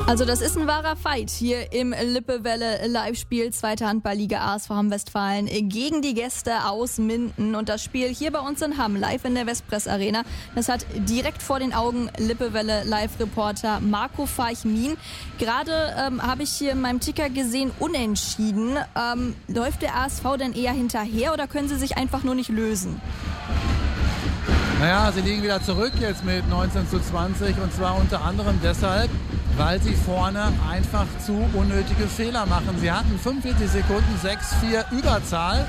Also das ist ein wahrer Fight hier im Lippewelle Live-Spiel 2. Handball-Liga ASV Hamm-Westfalen gegen die Gäste aus Minden. Und das Spiel hier bei uns in Hamm, live in der Westpress Arena, das hat direkt vor den Augen Lippewelle Live-Reporter Marco Farchmin. Gerade habe ich hier in meinem Ticker gesehen, unentschieden. Läuft der ASV denn eher hinterher oder können sie sich einfach nur nicht lösen? Naja, sie liegen wieder zurück jetzt mit 19:20 und zwar unter anderem deshalb, weil sie vorne einfach zu unnötige Fehler machen. Sie hatten 45 Sekunden 6-4 Überzahl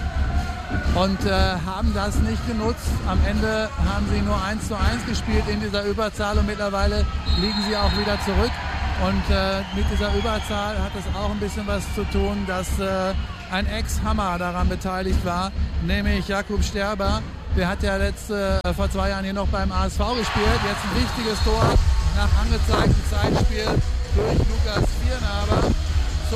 und haben das nicht genutzt. Am Ende haben sie nur 1:1 gespielt in dieser Überzahl und mittlerweile liegen sie auch wieder zurück. Und mit dieser Überzahl hat es auch ein bisschen was zu tun, dass ein Ex-Hammer daran beteiligt war, nämlich Jakub Sterber. Der hat ja vor 2 Jahren hier noch beim ASV gespielt. Jetzt ein wichtiges Tor nach angezeigtem Zeitspiel durch Lukas Viernaber zum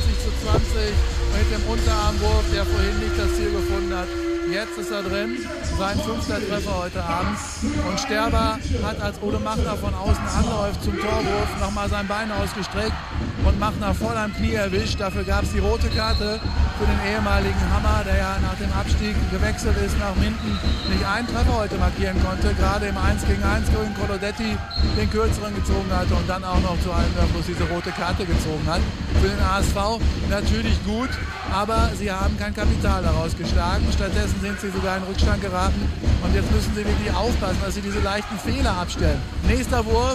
20:20 mit dem Unterarmwurf, der vorhin nicht das Ziel gefunden hat. Jetzt ist er drin, sein 5. Treffer heute Abend. Und Sterber hat, als Udo Machner von außen anläuft zum Torwurf, nochmal sein Bein ausgestreckt und Machner voll am Knie erwischt. Dafür gab es die rote Karte für den ehemaligen Hammer, der ja nach dem Abstieg gewechselt ist nach Minden, nicht einen Treffer heute markieren konnte. Gerade im 1 gegen 1 gegen Colodetti den kürzeren gezogen hatte und dann auch noch zu einem bloß diese rote Karte gezogen hat. Für den ASV natürlich gut, aber sie haben kein Kapital daraus geschlagen. Stattdessen sind sie sogar in Rückstand geraten und jetzt müssen sie wirklich aufpassen, dass sie diese leichten Fehler abstellen. Nächster Wurf,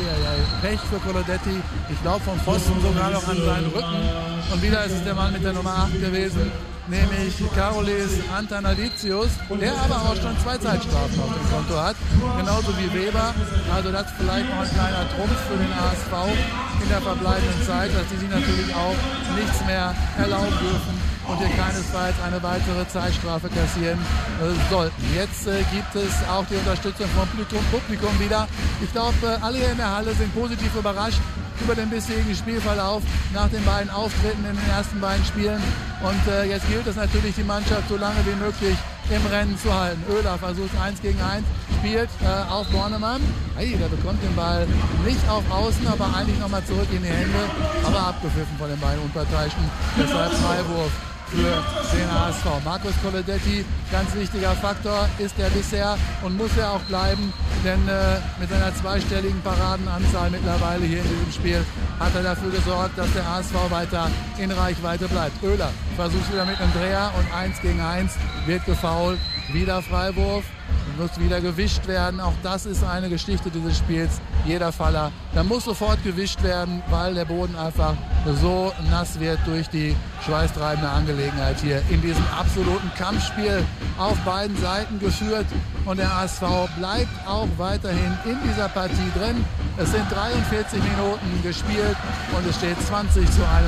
Pech für Colodetti, ich glaube vom Pfosten sogar noch an seinen Rücken und wieder ist es der Mann mit der Nummer 8 gewesen, nämlich Karolis Antanavicius, der aber auch schon 2 Zeitstrafen auf dem Konto hat, genauso wie Weber. Also das ist vielleicht noch ein kleiner Trumpf für den ASV in der verbleibenden Zeit, dass die sich natürlich auch nichts mehr erlauben dürfen und hier keinesfalls eine weitere Zeitstrafe kassieren sollten. Jetzt gibt es auch die Unterstützung vom Publikum wieder. Ich glaube, alle hier in der Halle sind positiv überrascht über den bisherigen Spielverlauf nach den beiden Auftritten in den ersten beiden Spielen. Und jetzt gilt es natürlich, die Mannschaft so lange wie möglich im Rennen zu halten. Oehler versucht 1 gegen 1, spielt auf Bornemann. Der bekommt den Ball nicht auf Außen, aber eigentlich nochmal zurück in die Hände. Aber abgepfiffen von den beiden Unparteiischen. Deshalb Freiwurf für den ASV. Markus Colodetti, ganz wichtiger Faktor, ist er bisher und muss er auch bleiben, denn mit seiner zweistelligen Paradenanzahl mittlerweile hier in diesem Spiel hat er dafür gesorgt, dass der ASV weiter in Reichweite bleibt. Oehler versucht wieder mit einem Dreher und 1 gegen 1 wird gefoult, wieder Freiwurf. Muss wieder gewischt werden. Auch das ist eine Geschichte dieses Spiels. Jeder Faller, da muss sofort gewischt werden, weil der Boden einfach so nass wird durch die schweißtreibende Angelegenheit hier in diesem absoluten Kampfspiel auf beiden Seiten geführt. Und der ASV bleibt auch weiterhin in dieser Partie drin. Es sind 43 Minuten gespielt und es steht 20:21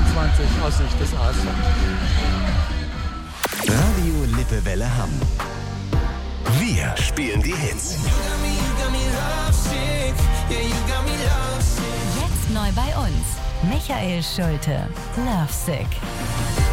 aus Sicht des ASV. Radio Lippewelle Hamm. Wir spielen die Hits. Jetzt neu bei uns. Michael Schulte, Lovesick.